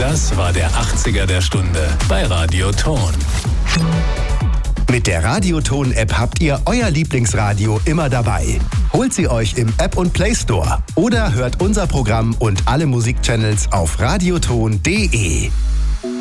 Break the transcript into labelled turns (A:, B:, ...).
A: Das war der 80er der Stunde bei Radio Ton.
B: Mit der Radioton-App habt ihr euer Lieblingsradio immer dabei. Holt sie euch im App- und Play Store oder hört unser Programm und alle Musikchannels auf radioton.de.